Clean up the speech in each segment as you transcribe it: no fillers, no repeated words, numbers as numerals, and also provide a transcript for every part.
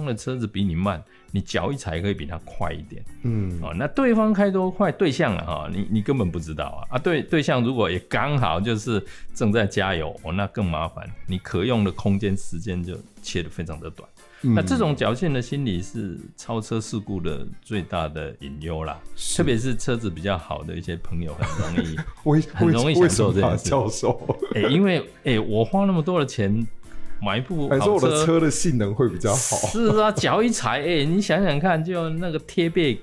方的车子比你慢，你脚一踩可以比他快一点。那对方开多快，对象你根本不知道啊。对象如果也刚好就是正在加油，那更麻烦，你可用的空间时间就切得非常的短。那这种侥幸的心理是超车事故的最大的隐忧啦，特别是车子比较好的一些朋友很容易享受这件事。 教授， 因为我花那么多的钱买一部好车， 还说我的车的性能会比较好。 是啊，脚一踩，你想想看，就那个贴背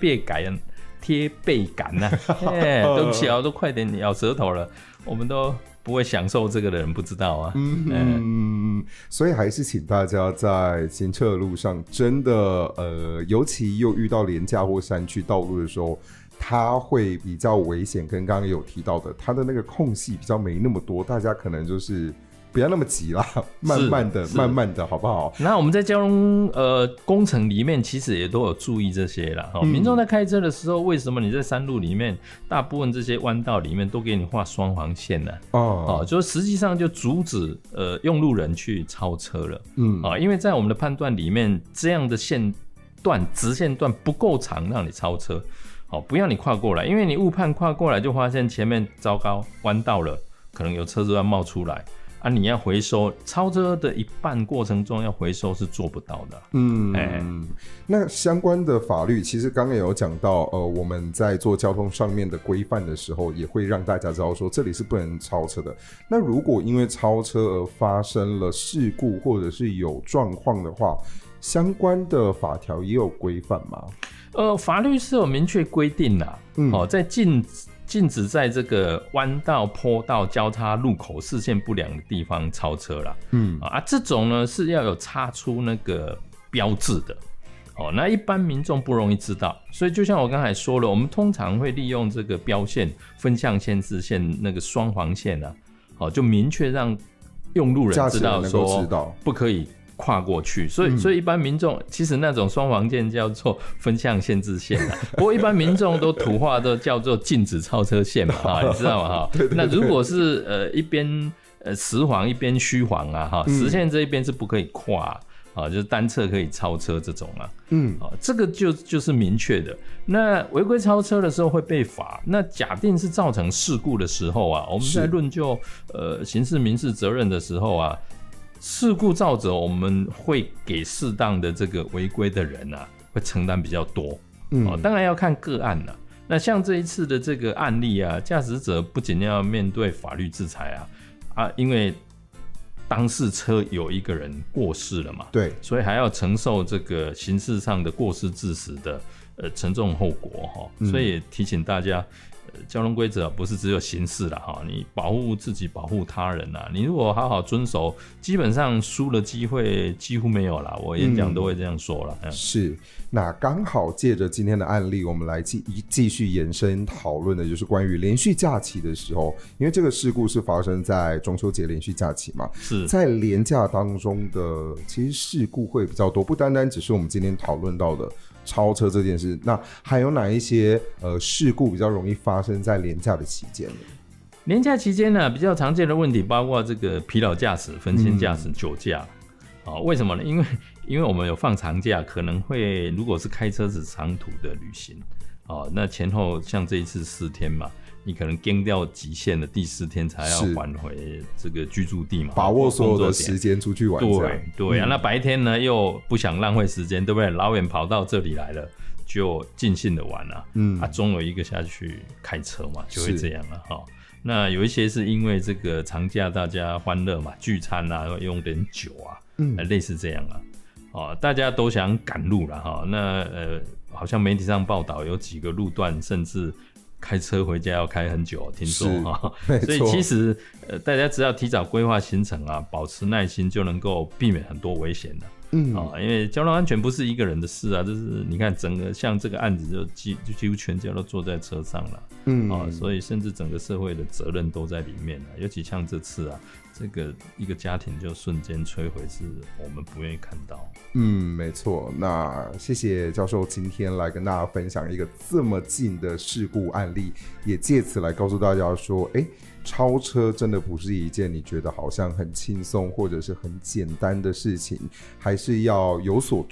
感啊，对不起啊，都快点咬舌头了，我们都不会享受这个的人不知道啊。 所以还是请大家在行车的路上，真的尤其又遇到廉价或山区道路的时候，它会比较危险，跟刚刚有提到的，它的那个空隙比较没那么多，大家可能就是不要那么急啦，慢慢的好不好？ 那我们在交通工程里面其实也都有注意这些啦。民众在开车的时候，为什么你在山路里面大部分这些弯道里面都给你画双黄线呢？就实际上就阻止用路人去超车了。因为在我们的判断里面，这样的线段直线段不够长让你超车，不要你跨过来，因为你误判跨过来就发现前面糟糕弯道了，可能有车子要冒出来。你要回收超车的一半过程中要回收是做不到的。 那相关的法律其实刚刚也有讲到，我们在做交通上面的规范的时候，也会让大家知道说这里是不能超车的。那如果因为超车而发生了事故或者是有状况的话，相关的法条也有规范吗？ 法律是有明确规定啦，在禁止在这个弯道、坡道、交叉路口视线不良的地方超车啦。这种呢是要有插出那个标志的。那一般民众不容易知道，所以就像我刚才说了，我们通常会利用这个标线、分向限制线那个双黄线啊，就明确让用路人知道说不可以跨过去，所以一般民众其实那种双黄线叫做分向限制线不过一般民众都土话都叫做禁止超车线嘛你知道吗？ 对对对， 那如果是一边实黄一边虚黄实线这一边是不可以跨就是单侧可以超车这种这个就是明确的。那违规超车的时候会被罚，那假定是造成事故的时候我们在论就刑事民事责任的时候事故造者我们会给适当的这个违规的人会承担比较多。当然要看个案那像这一次的这个案例驾驶者不仅要面对法律制裁因为当事车有一个人过世了嘛， 对， 所以还要承受这个刑事上的过失致死的沉重后果所以也提醒大家。交通规则不是只有刑事啦你保护自己保护他人你如果好好遵守，基本上输的机会几乎没有啦，我演讲都会这样说啦。 是，那刚好借着今天的案例，我们来继续延伸讨论的就是关于连续假期的时候，因为这个事故是发生在中秋节连续假期嘛， 是在连假当中的其实事故会比较多，不单单只是我们今天讨论到的超车这件事，那还有哪一些事故比较容易发生在连假的期间呢？ 连假期间比较常见的问题包括这个疲劳驾驶、分心驾驶、酒驾为什么呢？因为我们有放长假，可能会如果是开车子长途的旅行那前后像这一次4天嘛，你可能跟掉极限的第4天才要返回这个居住地嘛， 把握所有的时间出去玩。 对那白天呢又不想浪费时间，对不对？老远跑到这里来了，就尽兴的玩终有一个下去开车嘛，就会这样了那有一些是因为这个长假大家欢乐嘛，聚餐用点酒类似这样大家都想赶路了那好像媒体上报道有几个路段甚至开车回家要开很久，听说所以其实大家只要提早规划行程保持耐心，就能够避免很多危险的。因为交通安全不是一个人的事就是你看整个像这个案子就几乎全家都坐在车上了所以甚至整个社会的责任都在里面尤其像这次这个一个家庭就瞬间摧毁，是我们不愿意看到。 没错。那谢谢教授今天来跟大家分享一个这么近的事故案例，也借此来告诉大家说超车真的不是一件你觉得好像很轻松或者是很简单的事情，还是要有所